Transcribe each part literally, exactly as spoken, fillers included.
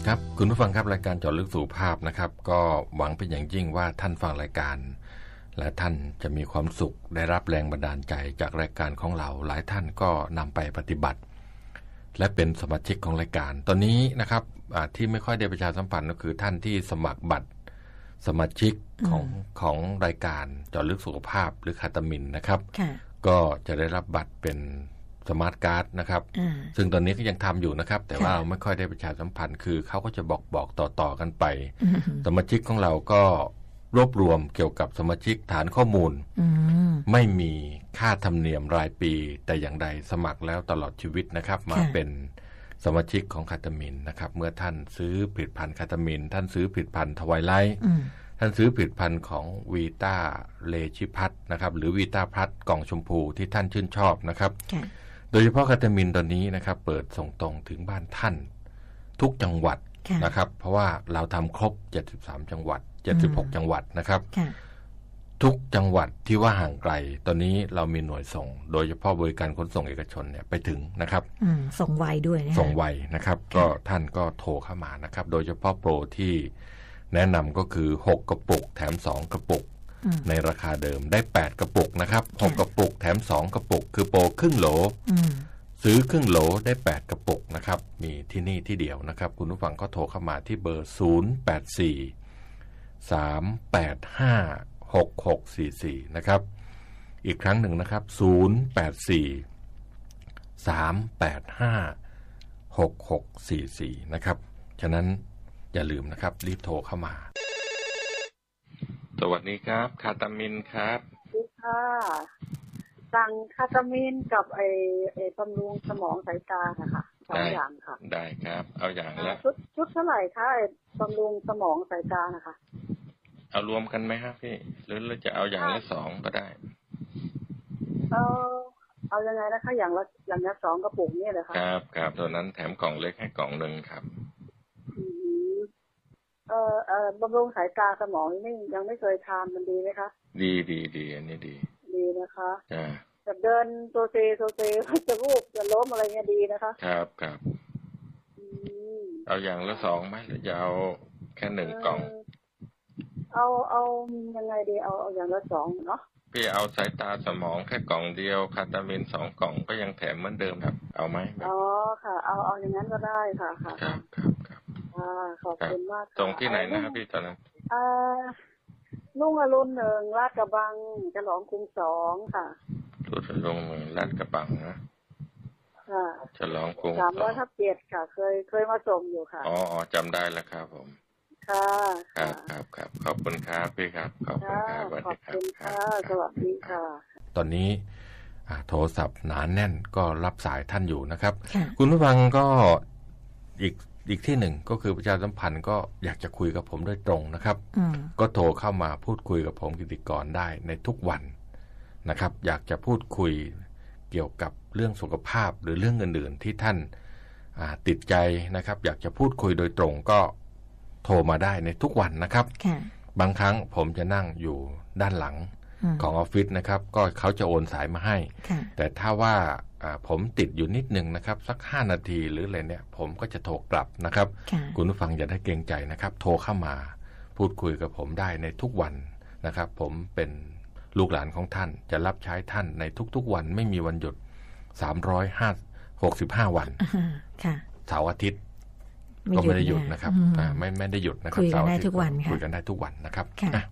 ครับคุณผู้ฟังครับรายการเจาะลึกสุขภาพนะครับก็หวังเป็นอย่างยิ่งว่าท่านฟังรายการและท่านจะมีความสุขได้รับแรงบันดาลใจจากรายการของเราหลายท่านก็นำไปปฏิบัติและเป็นสมาชิกของรายการตอนนี้นะครับที่ไม่ค่อยได้ประชาสัมพันธ์ก็คือท่านที่สมัครบัตรสมาชิกของของรายการเจาะลึกสุขภาพหรือคาตามินนะครับก็จะได้รับบัตรเป็นสมาร์ทการ์ดนะครับซึ่งตอนนี้ก็ยังทำอยู่นะครับแต่ว่าเราไม่ค่อยได้ประชาสัมพันธ์คือเขาก็จะบอกบอกต่อๆกันไปสมาชิกของเราก็รวบรวมเกี่ยวกับสมาชิกฐานข้อมูลไม่มีค่าธรรมเนียมรายปีแต่อย่างใดสมัครแล้วตลอดชีวิตนะครับมาเป็นสมาชิกของคาตามินนะครับเมื่อท่านซื้อผลิตภัณฑ์คาตามินท่านซื้อผลิตภัณฑ์ทวายไลท์ท่านซื้อผลิตภัณฑ์ของวีต้าเลชิพัทนะครับหรือวีต้าพัทกล่องชมพูที่ท่านชื่นชอบนะครับโดยเฉพาะคาตามินตอนนี้นะครับเปิดส่งตรงถึงบ้านท่านทุกจังหวัดนะครับเพราะว่าเราทำครบเจ็ดสิบสามจังหวัดเจ็ดสิบหกจังหวัดนะครับทุกจังหวัดที่ว่าห่างไกลตอนนี้เรามีหน่วยส่งโดยเฉพาะบริการขนส่งเอกชนเนี่ยไปถึงนะครับส่งไวด้วยนะส่งไวนะครับก็ท่านก็โทรเข้ามานะครับโดยเฉพาะโปรที่แนะนำก็คือหกกระปุกแถมสองกระปุกในราคาเดิมได้แปดกระปุกนะครับหกกระปุกแถมสองกระปุกคือโปรครึ่งโหลซื้อครึ่งโหลได้แปดกระปุกนะครับมีที่นี่ที่เดียวนะครับคุณผู้ฟังก็โทรเข้ามาที่เบอร์ศูนย์ แปด สี่ สาม แปด ห้า หก หก สี่ สี่นะครับอีกครั้งหนึ่งนะครับศูนย์ แปด สี่ สาม แปด ห้า หก หก สี่ สี่นะครับฉะนั้นอย่าลืมนะครับรีบโทรเข้ามาสวัสดีครับคาตามินครับสวัสดีค่ะสั่งคาตามินกับไอไอบำรุงสมองสายตาค่ะสองอย่างค่ะได้ครับเอาอย่างละชุดชุดเท่าไหร่คะไอบำรุงสมองสายตานะคะเอารวมกันไหมครับพี่หรือเราจะเอาอย่างละสองก็ได้เอาเอายังไงนะคะอย่างละอย่างละสองกระปุกนี่เลยค่ะครับครับตัวนั้นแถมกล่องเล็กให้กล่องหนึ่งครับเออเออบำรุงสายตาสมองนี่ยังไม่เคยทานมันดีไหมคะดีดีดีอันนี้ดีดีนะคะจ้าจะเดินโซเซโซเซจะรูปจะล้มอะไรเงี้ยดีนะคะครับครับเอาอย่างละสองไหมหรือจะเอาแค่หนึ่งกล่องเอาเอายังไงดีเอาเอาอย่างละสองเนาะพี่เอาสายตาสมองแค่กล่องเดียวคาตามินสองกล่องก็ยังแถมเหมือนเดิมครับเอาไหมอ๋อค่ะเอาเอาอย่างนั้นก็ได้ค่ะค่ะครับครับครับอ่าขอบคุณมากตรงที่ไหนนะครับพี่ตอนนั้นอ่าลุงอรุณหนึ่งลาดกระบังฉลองกรุงสองค่ะลุงลงเมืองลาดกระบังนะค่ะฉลองกรุงสามร้อยทับเจ็ดค่ะเคยเคยมาส่งอยู่ค่ะอ๋อจำได้แล้วครับผมค่ะครับครับครับขอบคุณครับพี่ครับขอบคุณครับขอบคุณค่ะสวัสดีค่ะตอนนี้โทรศัพท์หนาแน่นก็รับสายท่านอยู่นะครับคุณผู้ฟังก็อีกอีกที่หนึ่งก็คือประชาสัมพันธ์ก็อยากจะคุยกับผมโดยตรงนะครับก็โทรเข้ามาพูดคุยกับผมกิติกรได้ในทุกวันนะครับอยากจะพูดคุยเกี่ยวกับเรื่องสุขภาพหรือเรื่องอื่นๆที่ท่านติดใจนะครับอยากจะพูดคุยโดยตรงก็โทรมาได้ในทุกวันนะครับบางครั้งผมจะนั่งอยู่ด้านหลังของออฟฟิศนะครับก็เขาจะโอนสายมาให้แต่ถ้าว่าผมติดอยู่นิดนึงนะครับสักห้านาทีหรืออะไรเนี่ยผมก็จะโทรกลับนะครับคุณผู้ฟังอย่าได้เกรงใจนะครับโทรเข้ามาพูดคุยกับผมได้ในทุกวันนะครับผมเป็นลูกหลานของท่านจะรับใช้ท่านในทุกๆวันไม่มีวันหยุดสามร้อยหกสิบห้าวันเสาร์อาทิตย์ก็ไม่ได้หยุดนะครับไม่ไม่ได้หยุดนะครับคุยกันได้ทุกวันค่ะคุยกันได้ทุกวันนะครับ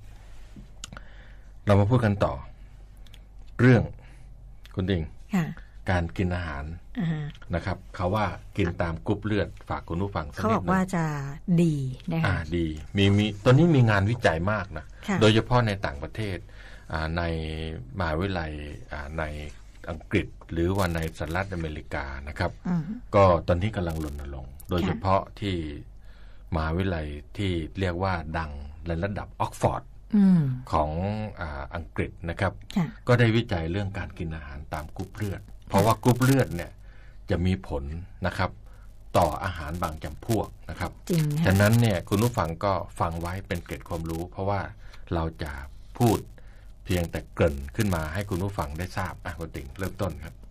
เรามาพูดกันต่อเรื่องคุณดิงการกินอาหารนะครับเขาว่ากินตามกรุ๊ปเลือดฝากคุณผู้ฟังสักนิดนึงเขาบอกว่าจะดีนะคะอ่าดีมีมีตอนนี้มีงานวิจัยมากนะโดยเฉพาะในต่างประเทศในมหาวิทยาลัยในอังกฤษหรือว่าในสหรัฐอเมริกานะครับก็ตอนนี้กำลังรณรงค์โดยเฉพาะที่มหาวิทยาลัยที่เรียกว่าดังในระดับออกฟอร์ดของอ่าอังกฤษนะครับก็ได้วิจัยเรื่องการกินอาหารตามกรุ๊ปเลือดเพราะว่ากรุ๊ปเลือดเนี่ยจะมีผลนะครับต่ออาหารบางจำพวกนะครับฉะนั้นเนี่ยคุณผู้ฟังก็ฟังไว้เป็นเกร็ดความรู้เพราะว่าเราจะพูดเพียงแต่เกริ่นขึ้นมาให้คุณผู้ฟังได้ทราบอ่ะคุณติ๋งเริ่มต้นครับค่ะ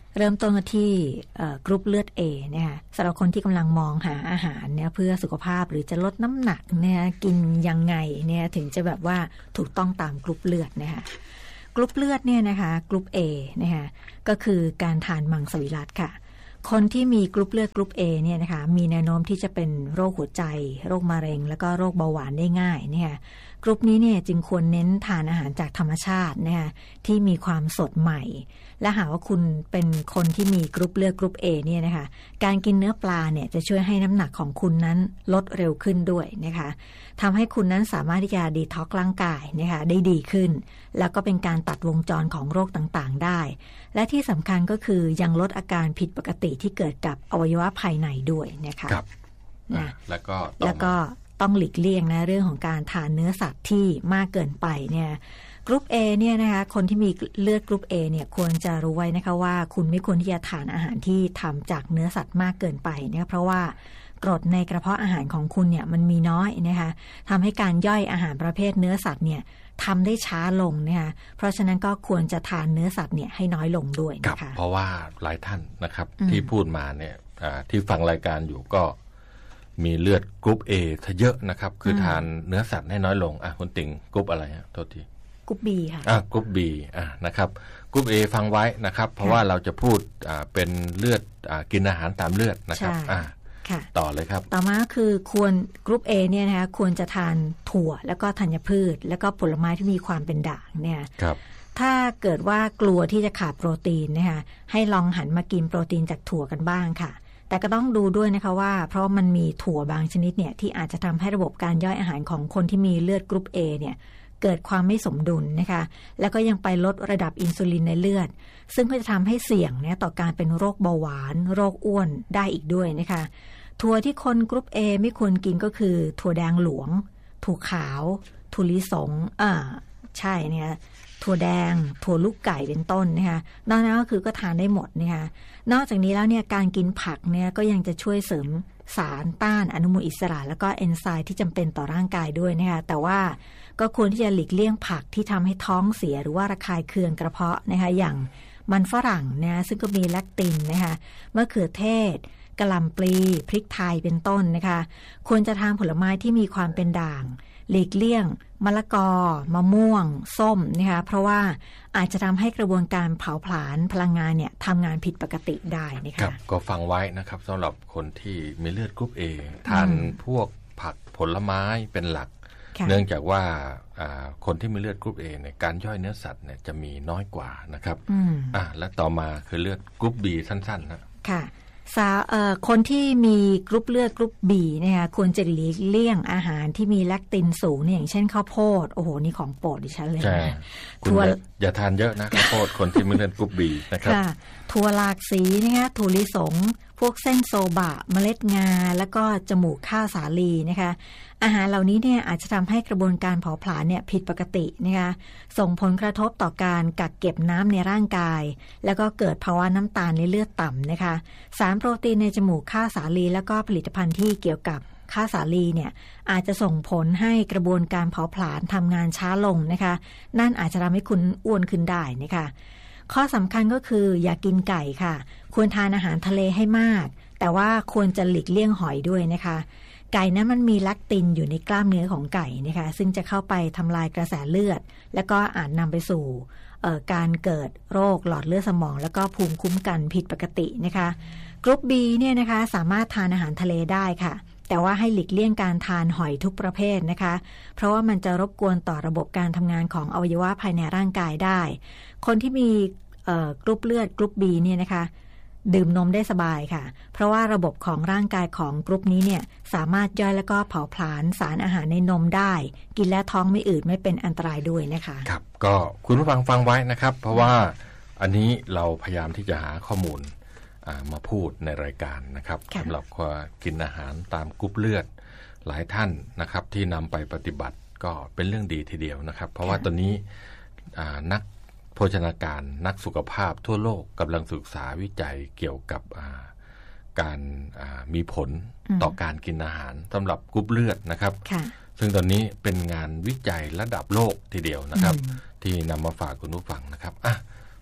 เริ่มต้นที่กรุ๊ปเลือด A นะคะสำหรับคนที่กำลังมองหาอาหารเนี่ยเพื่อสุขภาพหรือจะลดน้ำหนักเนี่ยกินยังไงเนี่ยถึงจะแบบว่าถูกต้องตามกรุ๊ปเลือดนะคะกรุ๊ปเลือดเนี่ยนะคะกรุ๊ป A นะคะก็คือการทานมังสวิรัติค่ะคนที่มีกรุ๊ปเลือดกรุ๊ป A เนี่ยนะคะมีแนวโน้มที่จะเป็นโรคหัวใจโรคมะเร็งแล้วก็โรคเบาหวานได้ง่ายเนี่ยกรุ๊ปนี้เนี่ยจึงควรเน้นทานอาหารจากธรรมชาตินะคะที่มีความสดใหม่และหากว่าคุณเป็นคนที่มีกรุ๊ปเลือดกรุ๊ป A เนี่ยนะคะการกินเนื้อปลาเนี่ยจะช่วยให้น้ำหนักของคุณนั้นลดเร็วขึ้นด้วยนะคะทำให้คุณนั้นสามารถที่จะดีท็อกซ์ร่างกายนะคะได้ดีขึ้นแล้วก็เป็นการตัดวงจรของโรคต่างๆได้และที่สำคัญก็คือยังลดอาการผิดปกติที่เกิดกับอวัยวะภายในด้วยนะคะครับนะแล้วก็แล้วก็ต้องหลีกเลี่ยงนะเรื่องของการทานเนื้อสัตว์ที่มากเกินไปเนี่ยกรุ๊ป A เนี่ยนะคะคนที่มีเลือดกรุ๊ป A เนี่ยควรจะรู้ไว้นะคะว่าคุณไม่ควรที่จะทานอาหารที่ทำจากเนื้อสัตว์มากเกินไปเนี่ยเพราะว่ากรดในกระเพาะอาหารของคุณเนี่ยมันมีน้อยนะคะทำให้การย่อยอาหารประเภทเนื้อสัตว์เนี่ยทำได้ช้าลงนะคะเพราะฉะนั้นก็ควรจะทานเนื้อสัตว์เนี่ยให้น้อยลงด้วยนะคะเพราะว่าหลายท่านนะครับที่พูดมาเนี่ยที่ฟังรายการอยู่ก็มีเลือดกรุ๊ป A ซะเยอะนะครับคือทานเนื้อสัตว์ให้น้อยลงอ่ะคุณติ่งกรุ๊ปอะไรฮะโทษทีกรุ๊ป B ค่ะอ่ะกรุ๊ป B อ่ะนะครับกรุ๊ป A ฟังไว้นะครับเพราะว่าเราจะพูดอ่าเป็นเลือดอ่ากินอาหารตามเลือดนะครับอ่ะต่อเลยครับต่อมาคือควรกรุ๊ป A เนี่ยนะคะควรจะทานถั่วแล้วก็ธัญพืชแล้วก็ผลไม้ที่มีความเป็นด่างเนี่ยครับถ้าเกิดว่ากลัวที่จะขาดโปรตีนนะคะให้ลองหันมากินโปรตีนจากถั่วกันบ้างค่ะแต่ก็ต้องดูด้วยนะคะว่าเพราะมันมีถั่วบางชนิดเนี่ยที่อาจจะทำให้ระบบการย่อยอาหารของคนที่มีเลือดกรุ๊ป A เนี่ยเกิดความไม่สมดุลนะคะแล้วก็ยังไปลดระดับอินซูลินในเลือดซึ่งก็จะทำให้เสี่ยงเนี่ยต่อการเป็นโรคเบาหวานโรคอ้วนได้อีกด้วยนะคะถั่วที่คนกรุ๊ป A ไม่ควรกินก็คือถั่วแดงหลวงถั่วขาวถั่วลิสงอ่าใช่เนี่ยถั่วแดงถั่วลูกไก่เป็นต้นนะคะนอกนั้นก็คือก็ทานได้หมดนะคะนอกจากนี้แล้วเนี่ยการกินผักเนี่ยก็ยังจะช่วยเสริมสารต้านอนุมูลอิสระแล้วก็เอนไซม์ที่จำเป็นต่อร่างกายด้วยนะคะแต่ว่าก็ควรที่จะหลีกเลี่ยงผักที่ทำให้ท้องเสียหรือว่าระคายเคืองกระเพาะนะคะอย่างมันฝรั่งนะซึ่งก็มีแลคตินนะคะมะเขือเทศกะหล่ำปลีพริกไทยเป็นต้นนะคะควรจะทานผลไม้ที่มีความเป็นด่างหลีกเลี่ยงมะละกอมะม่วงส้มนะคะเพราะว่าอาจจะทำให้กระบวนการเผาผลาญพลังงานเนี่ยทำงานผิดปกติได้นะคะครับก็ฟังไว้นะครับสำหรับคนที่มีเลือดกรุ๊ป A ทานพวกผักผลไม้เป็นหลักเนื่องจากว่าคนที่มีเลือดกรุ๊ป A เนี่ยการย่อยเนื้อสัตว์เนี่ยจะมีน้อยกว่านะครับอ่ะและต่อมาคือเลือดกรุ๊ป B สั้นๆนะค่ะสาวคนที่มีกรุ๊ปเลือดกรุ๊ป B นะคะควรจะหลีกเลี่ยงอาหารที่มีแลคตินสูงเนี่ยอย่างเช่นข้าวโพดโอ้โหนี่ของโปรดดิฉันเลยนะถั่วอย่าทานเยอะนะข้าวโพดคนที่มีเลือดกรุ๊ป B นะครับถั่วหลากสีนะคะถั่วลิสงพวกเส้นโซบะเมล็ดงาแล้วก็จมูกข้าวสาลีนะคะอาหารเหล่านี้เนี่ยอาจจะทำให้กระบวนการเผาผลาญเนี่ยผิดปกตินะคะส่งผลกระทบต่อการกักเก็บน้ำในร่างกายแล้วก็เกิดภาวะน้ำตาลในเลือดต่ำนะคะสารโปรตีนในจมูกข้าวสาลีแล้วก็ผลิตภัณฑ์ที่เกี่ยวกับข้าวสาลีเนี่ยอาจจะส่งผลให้กระบวนการเผาผลาญทำงานช้าลงนะคะนั่นอาจจะทำให้คุณอ้วนขึ้นได้นะคะข้อสำคัญก็คืออย่ากินไก่ค่ะควรทานอาหารทะเลให้มากแต่ว่าควรจะหลีกเลี่ยงหอยด้วยนะคะไก่นั้นมันมีแลคตินอยู่ในกล้ามเนื้อของไก่นะคะซึ่งจะเข้าไปทำลายกระแสเลือดแล้วก็อาจนำไปสู่การเกิดโรคหลอดเลือดสมองแล้วก็ภูมิคุ้มกันผิดปกตินะคะกรุ๊ป B เนี่ยนะคะสามารถทานอาหารทะเลได้ค่ะแต่ว่าให้หลีกเลี่ยงการทานหอยทุกประเภทนะคะเพราะว่ามันจะรบกวนต่อระบบการทำงานของอวัยวะภายในร่างกายได้คนที่มีกรุ๊ปเลือดกรุ๊ป B เนี่ยนะคะดื่มนมได้สบายค่ะเพราะว่าระบบของร่างกายของกรุ๊ปนี้เนี่ยสามารถย่อยแล้วก็เผาผลาญสารอาหารในนมได้กินแล้วท้องไม่อืดไม่เป็นอันตรายด้วยนะคะครับก็คุณผู้ฟังฟังไว้นะครับเพราะว่าอันนี้เราพยายามที่จะหาข้อมูลมาพูดในรายการนะครับสำหรับกินอาหารตามกรุ๊ปเลือดหลายท่านนะครับที่นำไปปฏิบัติก็เป็นเรื่องดีทีเดียวนะครับเพราะว่าตอนนี้นักโภชนาการนักสุขภาพทั่วโลกกำลังศึกษาวิจัยเกี่ยวกับการมีผลต่อการกินอาหารสำหรับกรุ๊ปเลือดนะครับซึ่งตอนนี้เป็นงานวิจัยระดับโลกทีเดียวนะครับที่นำมาฝากคุณผู้ฟังนะครับอ่ะ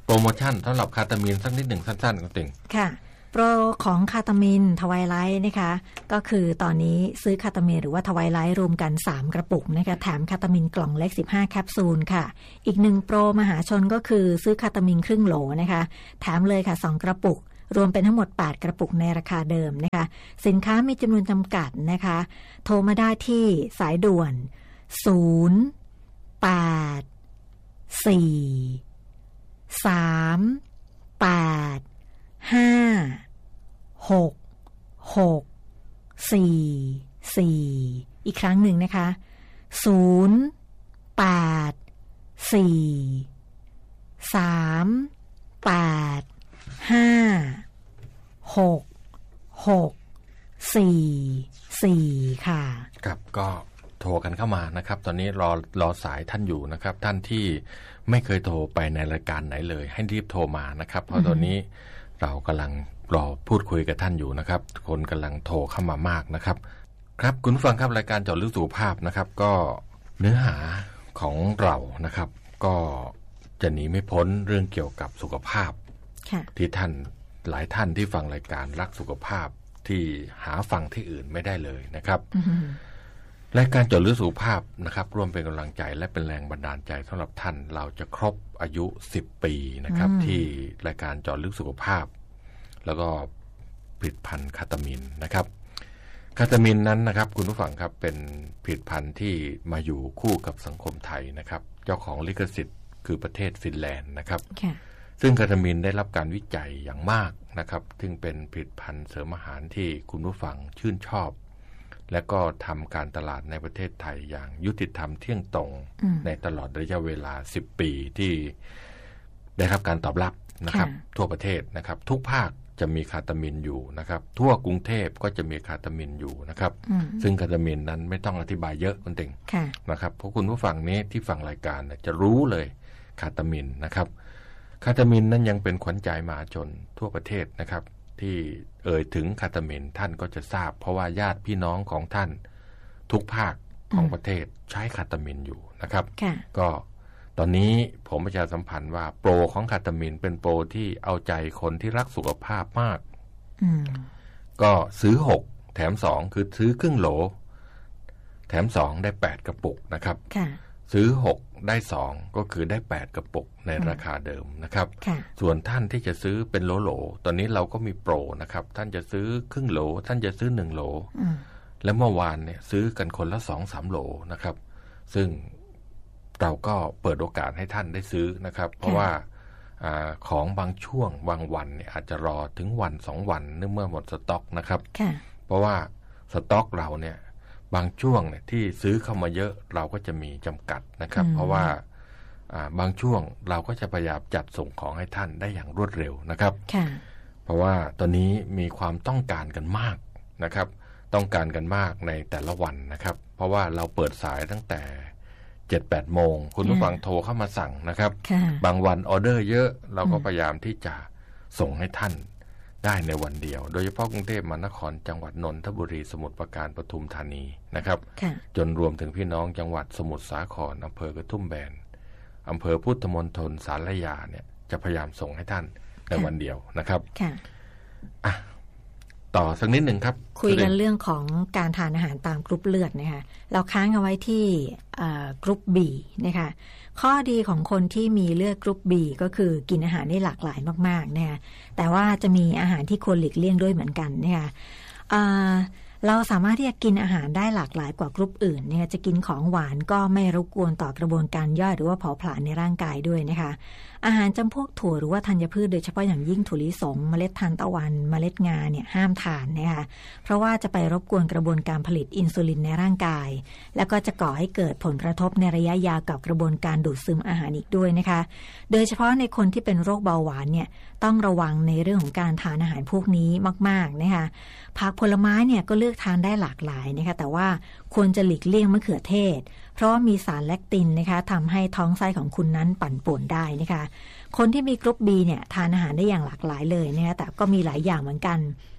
โปรโมชั่นสำหรับคาตามีนสักนิดหนึ่งสั้นๆคุณติ่งค่ะโปรของคาตามีนทวายไลท์นะคะก็คือตอนนี้ซื้อคาตามีนหรือว่าทวายไลท์รวมกันสามกระปุกนะคะแถมคาตามีนกล่องเล็กสิบห้าแคปซูลค่ะอีกหนึ่งโปรมหาชนก็คือซื้อคาตามีนครึ่งโหลนะคะแถมเลยค่ะสองกระปุกรวมเป็นทั้งหมดแปดกระปุกในราคาเดิมนะคะสินค้ามีจำนวนจำกัดนะคะโทรมาได้ที่สายด่วนศูนย์ แปด สี่ สาม แปด ห้า หก หก สี่ สี่ อีกครั้งหนึ่งนะคะศูนย์ แปด สี่ สาม แปด ห้า หก หก สี่ สี่ค่ะครับก็โทรกันเข้ามานะครับตอนนี้รอรอสายท่านอยู่นะครับท่านที่ไม่เคยโทรไปในรายการไหนเลยให้รีบโทรมานะครับเพราะตอนนี้เรากำลังรอพูดคุยกับท่านอยู่นะครับคนกำลังโทรเข้ามามากนะครับครับคุณผู้ฟังครับรายการเจาะลึกสุขภาพนะครับก็เนื้อหาของเรานะครับก็จะหนีไม่พ้นเรื่องเกี่ยวกับสุขภาพที่ท่านหลายท่านที่ฟังรายการรักสุขภาพที่หาฟังที่อื่นไม่ได้เลยนะครับ รายการเจาะลึกสุขภาพนะครับร่วมเป็นกำลังใจและเป็นแรงบันดาลใจสำหรับท่านเราจะครบอายุสิบปีนะครับที่รายการเจาะลึกสุขภาพแล้วก็ผลิตภัณฑ์คาตามีนนะครับคาตามีนนั้นนะครับคุณผู้ฟังครับเป็นผลิตภัณฑ์ที่มาอยู่คู่กับสังคมไทยนะครับเจ้าของลิขสิทธิ์คือประเทศฟินแลนด์นะครับ okay. ซึ่งคาตามีนได้รับการวิจัยอย่างมากนะครับซึ่งเป็นผลิตภัณฑ์เสริมอาหารที่คุณผู้ฟังชื่นชอบและก็ทำการตลาดในประเทศไทยอย่างยุติธรรมเที่ยงตรงในตลอดระยะเวลาสิบปีที่ได้รับการตอบรับนะครับทั่วประเทศนะครับทุกภาคจะมีคาตามีนอยู่นะครับทั่วกรุงเทพก็จะมีคาตามีนอยู่นะครับซึ่งคาตามีนนั้นไม่ต้องอธิบายเยอะคุณติ่งนะครับเพราะคุณผู้ฟังนี้ที่ฟังรายการจะรู้เลยคาตามีนนะครับคาตามีนนั้นยังเป็นขวัญใจมหาชนทั่วประเทศนะครับที่เอ่ยถึงคาตามีนท่านก็จะทราบเพราะว่าญาติพี่น้องของท่านทุกภาคของประเทศใช้คาตามีนอยู่นะครับก็ตอนนี้ผมประชาสัมพันธ์ว่าโปรของคาตามีนเป็นโปรที่เอาใจคนที่รักสุขภาพมากก็ซื้อหกแถมสองคือซื้อครึ่งโหลแถมสองได้แปดกระปุกนะครับซื้อหกได้สองก็คือได้แปดกระปุกในราคาเดิมนะครับส่วนท่านที่จะซื้อเป็นโหลโหลตอนนี้เราก็มีโปรนะครับท่านจะซื้อครึ่งโหลท่านจะซื้อหนึ่งโหลและเมื่อวานเนี่ยซื้อกันคนละสองสามโหลนะครับซึ่งเราก็เปิดโอกาสให้ท่านได้ซื้อนะครับเพราะว่าอ่าของบางช่วงบางวันเนี่ยอาจจะรอถึงวันสองวันเนื่องเมื่อหมดสต็อกนะครับเพราะว่าสต็อกเราเนี่ยบางช่วงเนี่ยที่ซื้อเข้ามาเยอะเราก็จะมีจำกัดนะครับเพราะว่าบางช่วงเราก็จะพยายามจัดส่งของให้ท่านได้อย่างรวดเร็วนะครับเพราะว่าตอนนี้มีความต้องการกันมากนะครับต้องการกันมากในแต่ละวันนะครับเพราะว่าเราเปิดสายตั้งแต่ เจ็ดแปด โมงคุณผู้ฟังโทรเข้ามาสั่งนะครับบางวันออเดอร์เยอะเราก็พยายามที่จะส่งให้ท่านได้ในวันเดียวโดยเฉพาะกรุงเทพมหานครจังหวัดนนทบุรีสมุทรปราการปทุมธานีนะครับจนรวมถึงพี่น้องจังหวัดสมุทรสาครอำเภอกระทุ่มแบนอำเภอพุทธมณฑลสารยาเนี่ยจะพยายามส่งให้ท่านในวันเดียวนะครับอ่ะต่อสักนิดหนึ่งครับคุยกันเรื่องของการทานอาหารตามกรุ๊ปเลือดนะคะเราค้างเอาไว้ที่กรุ๊ป B นะคะข้อดีของคนที่มีเลือดกรุ๊ป B ก็คือกินอาหารได้หลากหลายมากๆนะคะแต่ว่าจะมีอาหารที่ควรหลีกเลี่ยงด้วยเหมือนกันนะคะเราสามารถที่จะกินอาหารได้หลากหลายกว่ากรุ๊ปอื่นนะคะจะกินของหวานก็ไม่รบกวนต่อกระบวนการย่อยหรือว่าเผาผลาญในร่างกายด้วยนะคะอาหารจำพวกถั่วหรือว่าธัญพืชโดยเฉพาะอย่างยิ่งถั่วลิสงเมล็ดทานตะวันเมล็ดงาเนี่ยห้ามทานนะคะเพราะว่าจะไปรบกวนกระบวนการผลิตอินซูลินในร่างกายแล้วก็จะก่อให้เกิดผลกระทบในระยะยาวกับกระบวนการดูดซึมอาหารอีกด้วยนะคะโดยเฉพาะในคนที่เป็นโรคเบาหวานเนี่ยต้องระวังในเรื่องของการทานอาหารพวกนี้มากๆนะคะผักผลไม้เนี่ยก็เลือกทานได้หลากหลายนะคะแต่ว่าควรจะหลีกเลี่ยงมะเขือเทศเพราะมีสารแลคตินนะคะทำให้ท้องไส้ของคุณนั้นปั่นป่วนได้นะคะคนที่มีกรุ๊ป B เนี่ยทานอาหารได้อย่างหลากหลายเลยนะคะแต่ก็มีหลายอย่างเหมือนกัน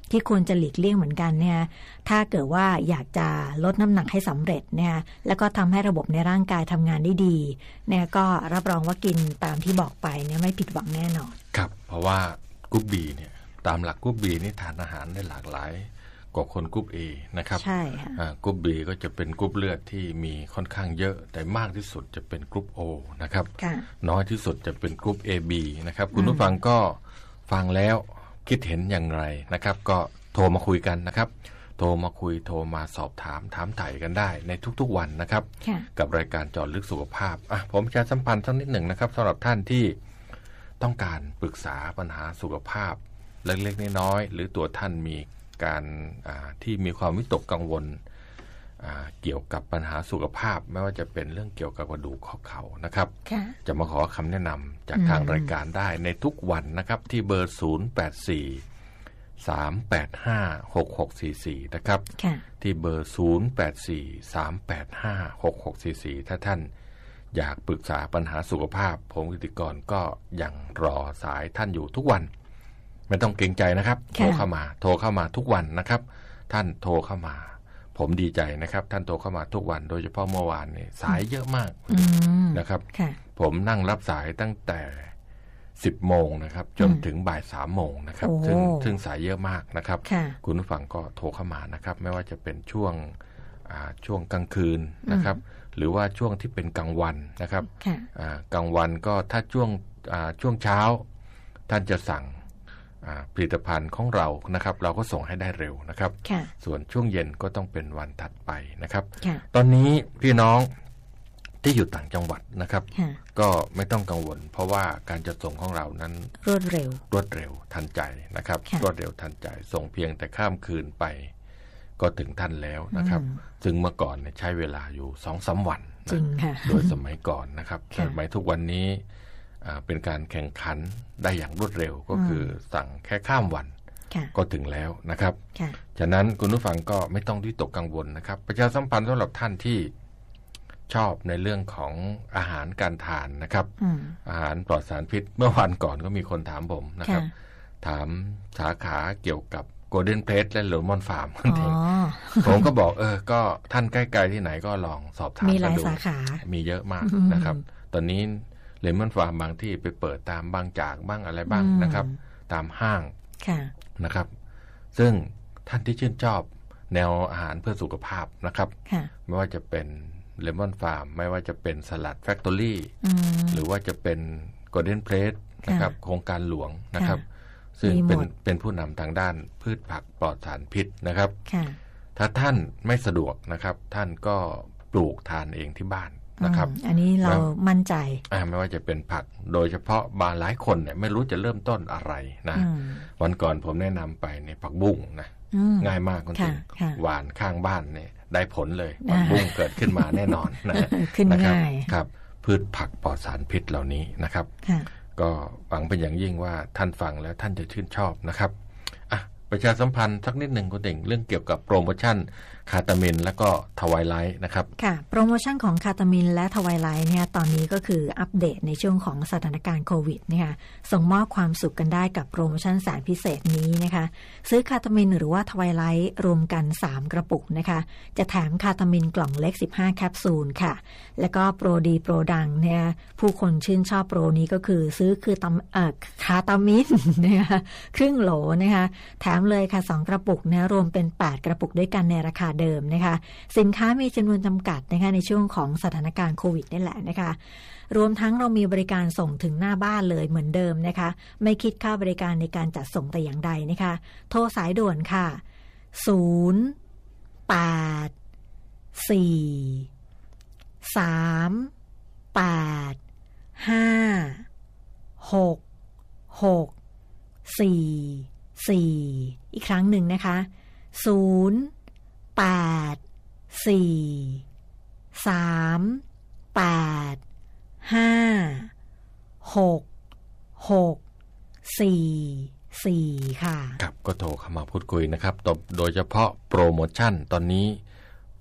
ที่ควรจะหลีกเลี่ยงเหมือนกันเนี่ยถ้าเกิดว่าอยากจะลดน้ำหนักให้สำเร็จเนี่ยแล้วก็ทำให้ระบบในร่างกายทำงานได้ดีเนี่ยก็รับรองว่ากินตามที่บอกไปเนี่ยไม่ผิดหวังแน่นอนครับเพราะว่ากรุ๊ป B เนี่ยตามหลักกรุ๊ป B นี่ทานอาหารได้หลากหลายกว่าคนกรุ๊ป A นะครับใช่ค่ะกรุ๊ป B ก็จะเป็นกรุ๊ปเลือดที่มีค่อนข้างเยอะแต่มากที่สุดจะเป็นกรุ๊ป O นะครับน้อยที่สุดจะเป็นกรุ๊ป เอ บี นะครับคุณผู้ฟังก็ฟังแล้วคิดเห็นอย่างไรนะครับก็โทรมาคุยกันนะครับโทรมาคุยโทรมาสอบถามถามไถ่กันได้ในทุกๆวันนะครับกับรายการเจาะลึกสุขภาพอ่ะผมจะสัมพันธ์สักนิดหนึ่งนะครับสำหรับท่านที่ต้องการปรึกษาปัญหาสุขภาพเล็กๆน้อยๆหรือตัวท่านมีการที่มีความวิตกกังวลเกี่ยวกับปัญหาสุขภาพไม่ว่าจะเป็นเรื่องเกี่ยวกับกระดูกข้อเข่านะครับจะมาขอคำแนะนำจากทางรายการได้ในทุกวันนะครับที่เบอร์ศูนย์ แปด สี่ สาม แปด ห้า หก หก สี่ สี่นะครับที่เบอร์ศูนย์ แปด สี่ สาม แปด ห้า หก หก สี่ สี่ถ้าท่านอยากปรึกษาปัญหาสุขภาพผมกิติกรก็ยังรอสายท่านอยู่ทุกวันไม่ต้องเกรงใจนะครับโทรเข้ามาโทรเข้ามาทุกวันนะครับท่านโทรเข้ามาผมดีใจนะครับท่านโทรเข้ามาทุกวันโดยเฉพาะเมื่อวานนี่สายเยอะมากนะครับผมนั่งรับสายตั้งแต่สิบโมงนะครับจนถึงบ่ายสามโมงนะครับซึ่งซึ่งสายเยอะมากนะครับคุณผู้ฟังก็โทรเข้ามานะครับไม่ว่าจะเป็นช่วงช่วงกลางคืนนะครับหรือว่าช่วงที่เป็นกลางวันนะครับกลางวันก็ถ้าช่วงช่วงเช้าท่านจะสั่งผลิตภัณฑ์ของเรานะครับเราก็ส่งให้ได้เร็วนะครับส่วนช่วงเย็นก็ต้องเป็นวันถัดไปนะครับตอนนี้พี่น้องที่อยู่ต่างจังหวัดนะครับก็ไม่ต้องกังวลเพราะว่าการจัดส่งของเรานั้นรวดเร็วรวดเร็วทันใจนะครับรวดเร็วทันใจส่งเพียงแต่ข้ามคืนไปก็ถึงท่านแล้วนะครับซึ่งเมื่อก่อนเนี่ยใช้เวลาอยู่ สองถึงสาม วันจริงค่ะโดยสมัยก่อนนะครับสมัยทุกวันนี้เป็นการแข่งขันได้อย่างรวดเร็วก็คือสั่งแค่ข้ามวันก็ถึงแล้วนะครับฉะนั้นคุณผู้ฟังก็ไม่ต้องวิตกกังวลนะครับประชาสัมพันธ์สำหรับท่านที่ชอบในเรื่องของอาหารการทานนะครับอาหารปลอดสารพิษเมื่อวันก่อนก็มีคนถามผมนะครับถามสาขาเกี่ยวกับโกลเด้นเพลสและเลมอนฟาร์มนั่นเองผมก็บอกเออก็ท่านใกล้ๆที่ไหนก็ลองสอบถามมีหลายสาขามีเยอะมากนะครับตอนนี้เลมอนฟาร์มบางที่ไปเปิดตามบางจากบ้างอะไรบ้างนะครับตามห้างนะครับซึ่งท่านที่ชื่นชอบแนวอาหารเพื่อสุขภาพนะครับไม่ว่าจะเป็นเลมอนฟาร์มไม่ว่าจะเป็นสลัดแฟคทอรี่หรือว่าจะเป็นโกลเด้นเพลสนะครับโครงการหลวงนะครับซึ่งเป็นเป็นผู้นำทางด้านพืชผักปลอดสารพิษนะครับถ้าท่านไม่สะดวกนะครับท่านก็ปลูกทานเองที่บ้านนะครับอันนี้เรามั่นใจไม่ว่าจะเป็นผักโดยเฉพาะบางหลายคนเนี่ยไม่รู้จะเริ่มต้นอะไรนะวันก่อนผมแนะนำไปในผักบุ้งนะง่ายมากจริงหวานข้างบ้านเนี่ยได้ผลเลยผักบุ้งเกิดขึ้นมาแน่นอนนะขึ้นง่ายครับพืชผักปลอดสารพิษเหล่านี้นะครับก็หวังเป็นอย่างยิ่งว่าท่านฟังแล้วท่านจะชื่นชอบนะครับอ่ะประชาสัมพันธ์สักนิดหนึ่งคุณเด่งเรื่องเกี่ยวกับโปรโมชั่นคาตามินและก็ทวายไลท์นะครับค่ะโปรโมชั่นของคาตามินและทวายไลท์เนี่ยตอนนี้ก็คืออัปเดตในช่วงของสถานการณ์โควิดนะคะส่งมอบความสุขกันได้กับโปรโมชั่นแสนพิเศษนี้นะคะซื้อคาตามินหรือว่าทวายไลท์รวมกันสามกระปุกนะคะจะแถมคาตามินกล่องเล็กสิบห้าแคปซูลค่ะแล้วก็โปรดีโปรดังเนี่ยผู้คนชื่นชอบโปรนี้ก็คือซื้อคือตเอ่อคาตามินนะคะครึ่งโหลนะคะแถมเลยค่ะสองกระปุกนะรวมเป็นแปดกระปุกด้วยกันในราคาเดิมนะคะสินค้ามีจำนวนจำกัดนะคะในช่วงของสถานการณ์โควิดนี่แหละนะคะรวมทั้งเรามีบริการส่งถึงหน้าบ้านเลยเหมือนเดิมนะคะไม่คิดค่าบริการในการจัดส่งแต่อย่างใดนะคะโทรสายด่วนค่ะศูนย์ แปด สี่ สาม แปด ห้า หก หก สี่ สี่ อีกครั้งหนึ่งนะคะศูนย์แปด สี่ สาม แปด ห้า หก หก สี่ สี่ค่ะครับก็โทรเข้ามาพูดคุยนะครับโดยเฉพาะโปรโมชั่นตอนนี้โป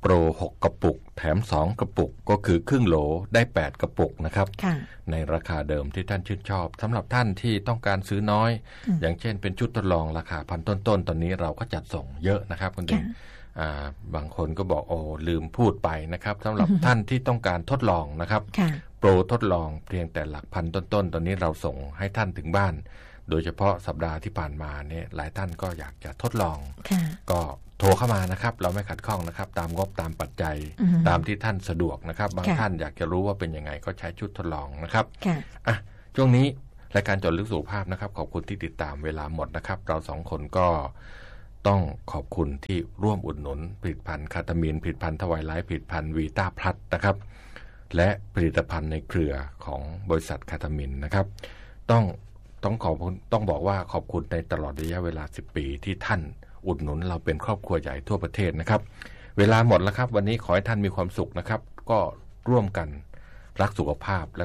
รหกกระปุกแถมสองกระปุกก็คือครึ่งโหลได้แปดกระปุกนะครับในราคาเดิมที่ท่านชื่นชอบสำหรับท่านที่ต้องการซื้อน้อยอย่างเช่นเป็นชุดทดลองราคาพันต้นๆตอนนี้เราก็จัดส่งเยอะนะครับคุณดิงบางคนก็บอกโอ้ลืมพูดไปนะครับสำหรับท่านที่ต้องการทดลองนะครับโปรทดลองเพียงแต่หลักพันต้นๆตอนนี้เราส่งให้ท่านถึงบ้านโดยเฉพาะสัปดาห์ที่ผ่านมาเนี่ยหลายท่านก็อยากจะทดลองก็โทรเข้ามานะครับเราไม่ขัดข้องนะครับตามงบตามปัจจัยตามที่ท่านสะดวกนะครับบางท่านอยากจะรู้ว่าเป็นยังไงก็ใช้ชุดทดลองนะครับอ่ะช่วงนี้รายการเจาะลึกสุขภาพนะครับขอบคุณที่ติดตามเวลาหมดนะครับเราสองคนก็ต้องขอบคุณที่ร่วมอุดหนุนผลิตภัณฑ์คาตามีนผลิตภัณฑ์ทวายไลฟ์ผลิตภัณฑ์วีต้าพลัสนะครับและผลิตภัณฑ์ในเครือของบริษัทคาตามีนนะครับต้องต้องขอบคุณต้องบอกว่าขอบคุณในตลอดระยะเวลาสิบปีที่ท่านอุดหนุนเราเป็นครอบครัวใหญ่ทั่วประเทศนะครับเวลาหมดแล้วครับวันนี้ขอให้ท่านมีความสุขนะครับก็ร่วมกันรักสุขภาพและ